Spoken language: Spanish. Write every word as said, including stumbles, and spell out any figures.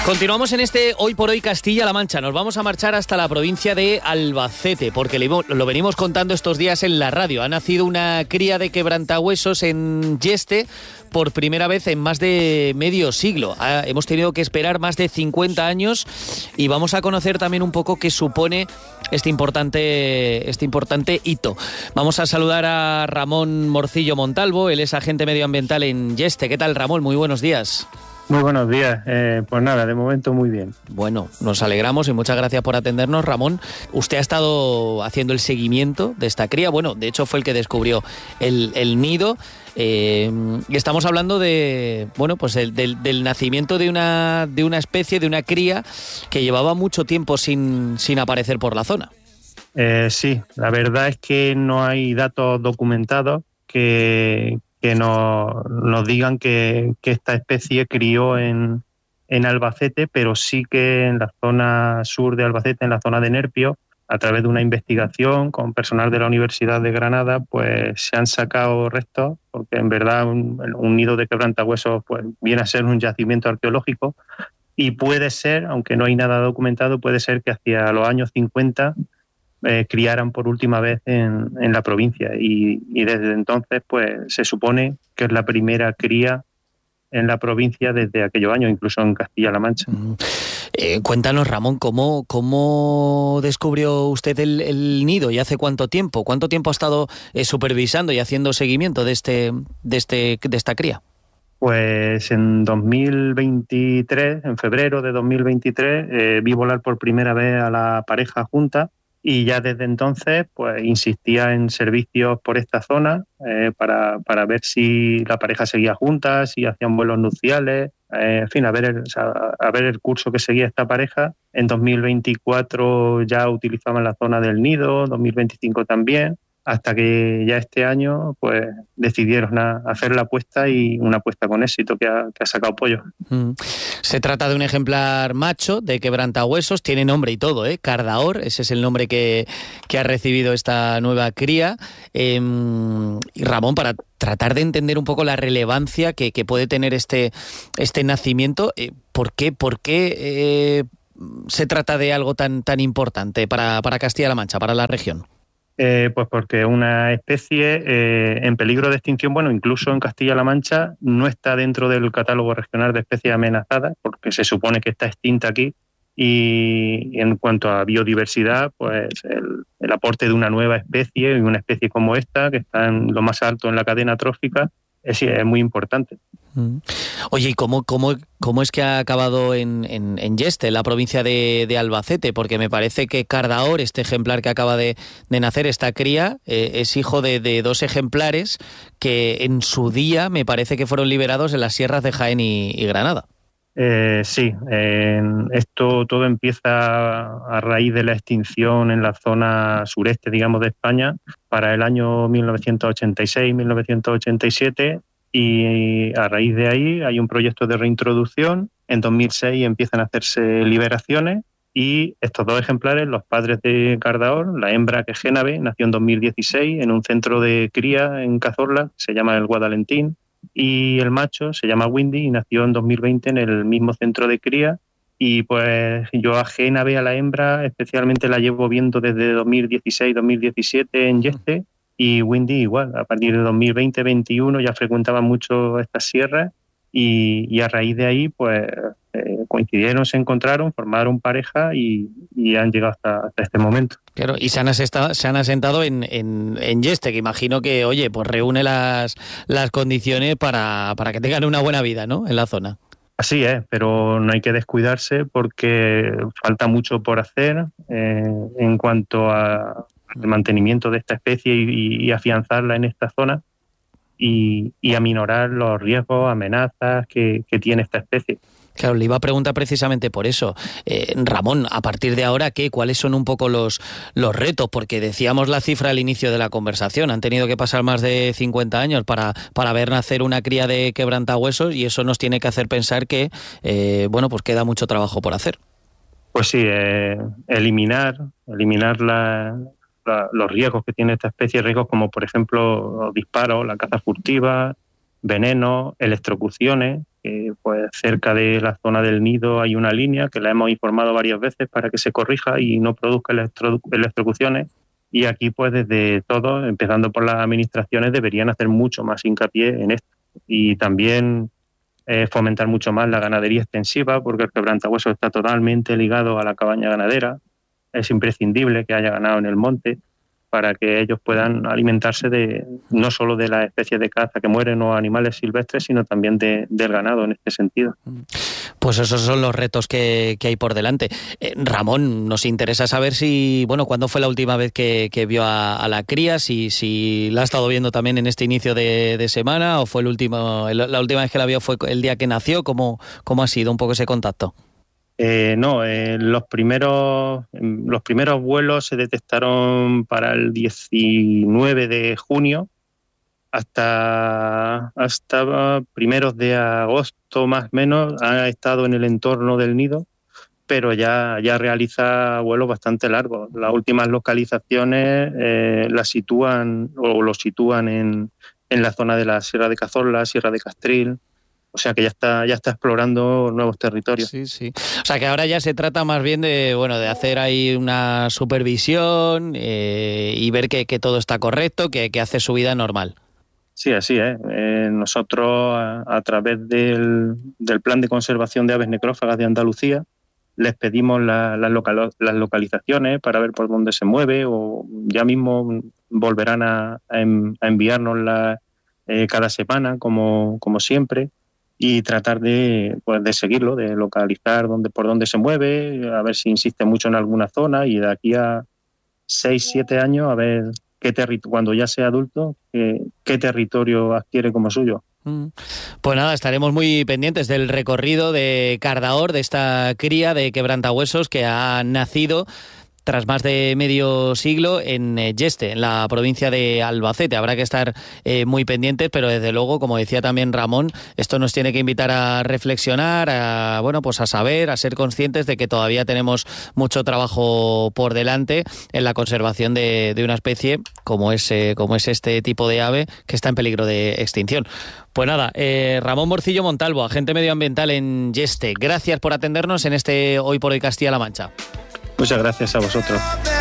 Continuamos en este Hoy por Hoy Castilla-La Mancha. Nos vamos a marchar hasta la provincia de Albacete, porque lo venimos contando estos días en la radio. Ha nacido una cría de quebrantahuesos en Yeste por primera vez en más de medio siglo. Ha, hemos tenido que esperar más de cincuenta años y vamos a conocer también un poco qué supone este importante, este importante hito. Vamos a saludar a Ramón Morcillo Montalvo, él es agente medioambiental en Yeste. ¿Qué tal, Ramón? Muy buenos días. Muy buenos días. Eh, pues nada, de momento muy bien. Bueno, nos alegramos y muchas gracias por atendernos, Ramón. Usted ha estado haciendo el seguimiento de esta cría. Bueno, de hecho fue el que descubrió el, el nido. Eh, y estamos hablando de, bueno, pues el, del, del nacimiento de una, de una especie, de una cría que llevaba mucho tiempo sin, sin aparecer por la zona. Eh, sí, la verdad es que no hay datos documentados que... que nos, nos digan que, que esta especie crió en, en Albacete, pero sí que en la zona sur de Albacete, en la zona de Nerpio, a través de una investigación con personal de la Universidad de Granada, pues se han sacado restos, porque en verdad un, un nido de quebrantahuesos pues, viene a ser un yacimiento arqueológico, y puede ser, aunque no hay nada documentado, puede ser que hacia los años cincuenta Eh, criaran por última vez en, en la provincia y, y desde entonces pues se supone que es la primera cría en la provincia desde aquellos años, incluso en Castilla-La Mancha. Mm. Eh, cuéntanos, Ramón, ¿cómo, cómo descubrió usted el, el nido y hace cuánto tiempo? ¿Cuánto tiempo ha estado eh, supervisando y haciendo seguimiento de este, de este, de esta cría? Pues en dos mil veintitrés, en febrero de dos mil veintitrés, eh, vi volar por primera vez a la pareja junta. Y ya desde entonces pues insistía en servicios por esta zona eh, para, para ver si la pareja seguía junta, si hacían vuelos nupciales, eh, en fin, a ver, el, o sea, a ver el curso que seguía esta pareja. En dos mil veinticuatro ya utilizaban la zona del nido, dos mil veinticinco también, hasta que ya este año pues decidieron a hacer la apuesta y una apuesta con éxito que ha, que ha sacado pollo. Mm. Se trata de un ejemplar macho de quebrantahuesos, tiene nombre y todo, ¿eh? Cardaor, ese es el nombre que, que ha recibido esta nueva cría. Eh, y Ramón, para tratar de entender un poco la relevancia que, que puede tener este, este nacimiento, eh, ¿por qué, por qué eh, se trata de algo tan, tan importante para, para Castilla-La Mancha, para la región? Eh, pues porque una especie eh, en peligro de extinción, bueno, incluso en Castilla-La Mancha, no está dentro del catálogo regional de especies amenazadas, porque se supone que está extinta aquí. Y en cuanto a biodiversidad, pues el, el aporte de una nueva especie, y una especie como esta, que está en lo más alto en la cadena trófica, es, es muy importante. Oye, ¿y cómo, cómo, cómo es que ha acabado en, en, en Yeste, en la provincia de, de Albacete? Porque me parece que Cardaor, este ejemplar que acaba de, de nacer, esta cría, eh, es hijo de, de dos ejemplares que en su día me parece que fueron liberados en las sierras de Jaén y, y Granada. Eh, sí, eh, esto todo empieza a raíz de la extinción en la zona sureste, digamos, de España, para el año mil novecientos ochenta y seis mil novecientos ochenta y siete, y a raíz de ahí hay un proyecto de reintroducción. En dos mil seis empiezan a hacerse liberaciones y estos dos ejemplares, los padres de Cardaor, la hembra, que es Génave, nació en dos mil dieciséis en un centro de cría en Cazorla, se llama el Guadalentín, y el macho se llama Windy y nació en dos mil veinte en el mismo centro de cría. Y pues yo a Génave, a la hembra, especialmente la llevo viendo desde dos mil dieciséis dos mil diecisiete en Yeste, y Windy igual, a partir de dos mil veinte veintiuno ya frecuentaba mucho estas sierras y, y a raíz de ahí pues eh, coincidieron, se encontraron, formaron pareja y, y han llegado hasta, hasta este momento. Claro, y se han asentado, se han asentado en, en, en Yeste, que imagino que, oye, pues reúne las, las condiciones para, para que tengan una buena vida, ¿no?, en la zona. Así es, pero no hay que descuidarse porque falta mucho por hacer eh, en cuanto a el mantenimiento de esta especie y, y afianzarla en esta zona y, y aminorar los riesgos, amenazas que, que tiene esta especie. Claro, le iba a preguntar precisamente por eso. Eh, Ramón, a partir de ahora, ¿qué? ¿Cuáles son un poco los, los retos? Porque decíamos la cifra al inicio de la conversación. Han tenido que pasar más de cincuenta años para, para ver nacer una cría de quebrantahuesos y eso nos tiene que hacer pensar que, eh, bueno, pues queda mucho trabajo por hacer. Pues sí, eh, eliminar, eliminar la, la, los riesgos que tiene esta especie, riesgos como, por ejemplo, los disparos, la caza furtiva, venenos, electrocuciones, que pues cerca de la zona del nido hay una línea que la hemos informado varias veces para que se corrija y no produzca electro, electrocuciones. Y aquí, pues desde todo, empezando por las administraciones, deberían hacer mucho más hincapié en esto. Y también eh, fomentar mucho más la ganadería extensiva, porque el quebrantahuesos está totalmente ligado a la cabaña ganadera. Es imprescindible que haya ganado en el monte para que ellos puedan alimentarse de no solo de las especies de caza que mueren o animales silvestres, sino también de, del ganado en este sentido. Pues esos son los retos que, que hay por delante. Eh, Ramón, nos interesa saber si, bueno, ¿cuándo fue la última vez que, que vio a, a la cría? Si, si la ha estado viendo también en este inicio de, de semana, o fue el último, el, la última vez que la vio fue el día que nació. ¿Cómo, cómo ha sido un poco ese contacto? Eh, no, eh, los primeros los primeros vuelos se detectaron para el diecinueve de junio hasta hasta primeros de agosto más o menos. Ha estado en el entorno del nido, pero ya ya realiza vuelos bastante largos. Las últimas localizaciones eh, las sitúan o los sitúan en en la zona de la Sierra de Cazorla, Sierra de Castril. O sea que ya está ya está explorando nuevos territorios. Sí, sí. O sea que ahora ya se trata más bien de, bueno, de hacer ahí una supervisión eh, y ver que, que todo está correcto, que, que hace su vida normal. Sí, así es. Eh, nosotros, a, a través del, del Plan de Conservación de Aves Necrófagas de Andalucía, les pedimos la, la local, las localizaciones para ver por dónde se mueve, o ya mismo volverán a, a enviárnosla eh, cada semana, como, como siempre, y tratar de, pues, de seguirlo, de localizar dónde, por dónde se mueve, a ver si insiste mucho en alguna zona, y de aquí a seis, siete años a ver qué terri- cuando ya sea adulto, qué, qué territorio adquiere como suyo. Pues nada, estaremos muy pendientes del recorrido de Cardahor, de esta cría de quebrantahuesos que ha nacido tras más de medio siglo en Yeste, en la provincia de Albacete. Habrá que estar eh, muy pendientes, pero desde luego, como decía también Ramón, esto nos tiene que invitar a reflexionar, a, bueno, pues a saber, a ser conscientes de que todavía tenemos mucho trabajo por delante en la conservación de, de una especie como es, eh, como es este tipo de ave que está en peligro de extinción. Pues nada, eh, Ramón Morcillo Montalvo, agente medioambiental en Yeste, gracias por atendernos en este Hoy por Hoy Castilla-La Mancha. Muchas gracias a vosotros.